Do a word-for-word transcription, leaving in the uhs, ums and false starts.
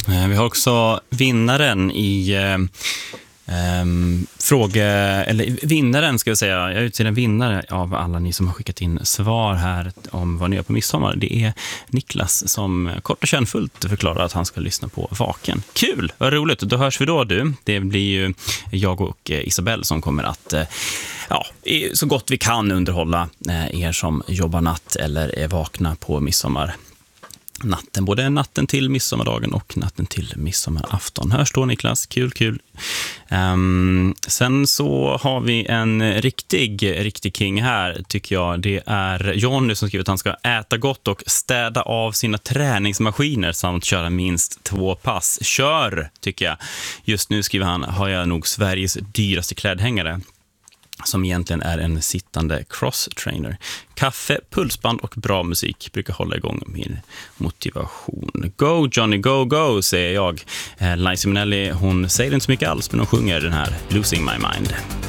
Vi har också vinnaren i eh, eh, fråga, eller vinnaren ska jag säga. Jag är ute en vinnare av alla ni som har skickat in svar här om vad ni gör på midsommar. Det är Niklas som kort och kärnfullt förklarar att han ska lyssna på Vaken. Kul, vad roligt. Då hörs vi då du. Det blir ju jag och Isabelle som kommer att ja, så gott vi kan underhålla er som jobbar natt eller är vakna på midsommar. Natten, både natten till midsommardagen och natten till midsommarafton. Hörs då Niklas, kul, kul. Um, sen så har vi en riktig, riktig king här tycker jag. Det är Johnny som skriver att han ska äta gott och städa av sina träningsmaskiner samt köra minst två pass. Kör, tycker jag. Just nu skriver han, har jag nog Sveriges dyraste klädhängare. Som egentligen är en sittande cross-trainer. Kaffe, pulsband och bra musik brukar hålla igång min motivation. Go Johnny, go, go, säger jag. Eh, Liza Minnelli, hon säger inte så mycket alls, men hon sjunger den här Losing My Mind.